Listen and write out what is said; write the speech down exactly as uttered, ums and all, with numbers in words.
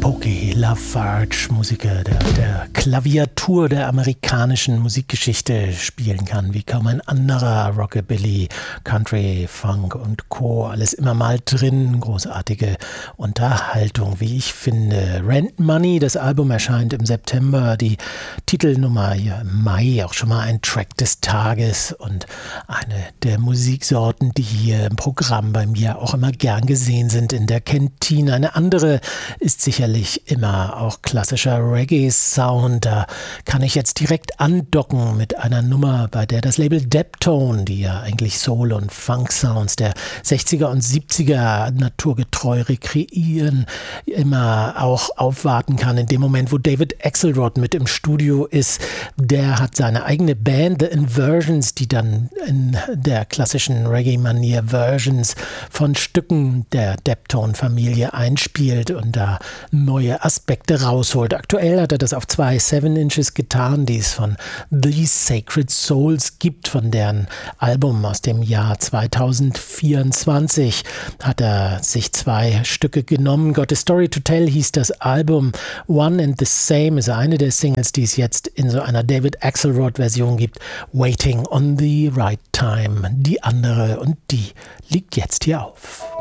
Pokey LaFarge, Musiker, der der Klaviatur der amerikanischen Musikgeschichte spielen kann, wie kaum ein anderer. Rockabilly, Country, Funk und Co. Alles immer mal drin. Großartige Unterhaltung, wie ich finde. Rent Money, das Album erscheint im September. Die Titelnummer hier im Mai, auch schon mal ein Track des Tages und eine der Musiksorten, die hier im Programm bei mir auch immer gern gesehen sind in der Kantine. Eine andere ist sicherlich immer auch klassischer Reggae-Sound. Da kann ich jetzt direkt andocken mit einer Nummer, bei der das Label Deptone, die ja eigentlich Soul- und Funk-Sounds der sechziger und siebziger naturgetreu rekreieren, immer auch aufwarten kann. In dem Moment, wo David Axelrod mit im Studio ist, der hat seine eigene Band, The Inversions, die dann in der klassischen Reggae-Manier Versions von Stücken der Deptone-Familie einspielt und da neue Aspekte rausholt. Aktuell hat er das auf zwei Seven Inches getan, die es von These Sacred Souls gibt, von deren Album aus dem Jahr zweitausendvierundzwanzig hat er sich zwei Stücke genommen. Got a Story to Tell hieß das Album. One and the Same ist eine der Singles, die es jetzt in so einer David Axelrod-Version gibt. Waiting on the Right Time. Die andere, und die liegt jetzt hier auf.